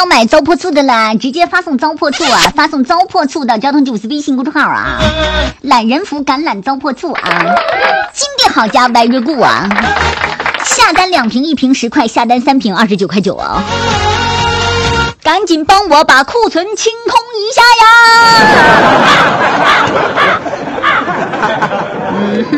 买糟粕醋的啦，直接发送糟粕醋啊，发送糟粕醋到交通90微信公众号啊，懒人福橄榄糟粕醋啊，金地好家 very good 啊，下单2瓶1瓶10块，下单3瓶29.9块啊，赶紧帮我把库存清空一下呀！